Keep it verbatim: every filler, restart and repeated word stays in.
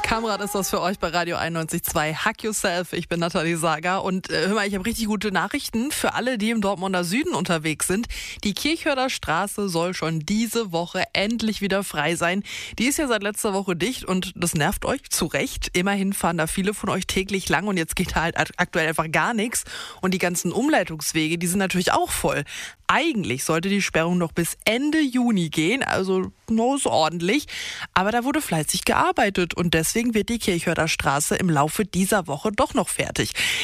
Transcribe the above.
Kamrat ist das für euch bei Radio einundneunzig Komma zwei. Hack Yourself, ich bin Nathalie Sager und äh, hör mal, ich habe richtig gute Nachrichten für alle, die im Dortmunder Süden unterwegs sind. Die Kirchhörder Straße soll schon diese Woche endlich wieder frei sein. Die ist ja seit letzter Woche dicht und das nervt euch zu Recht. Immerhin fahren da viele von euch täglich lang und jetzt geht da halt aktuell einfach gar nichts. Und die ganzen Umleitungswege, die sind natürlich auch voll. Eigentlich sollte die Sperrung noch bis Ende Juni gehen, also no, so ordentlich. Aber da wurde fleißig gearbeitet und deswegen wird die Kirchhörder Straße im Laufe dieser Woche doch noch fertig.